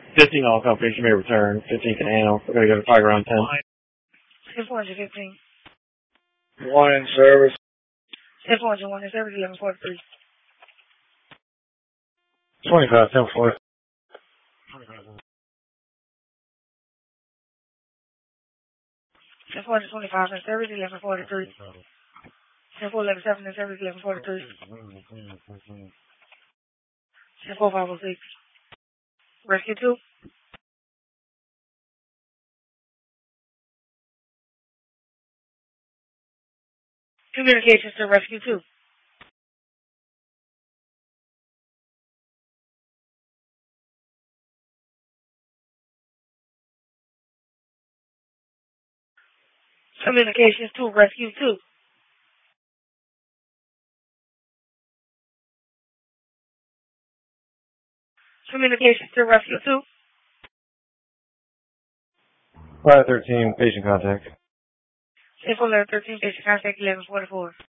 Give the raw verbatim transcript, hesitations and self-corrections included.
fifteen all come, patient may return. fifteen can handle. We're going to go to Tiger on ten. four hundred fifteen. One in service. four hundred one in service, eleven forty-three. twenty-five, ten four. four hundred twenty-five in service, eleven forty-three. four eleven seven in service, eleven forty-three. four five oh six. Rescue two. Communications to Rescue two. Communications to Rescue two. Communications to Rescue two. five thirteen, patient contact. four eleven thirteen, patient contact, eleven forty-four.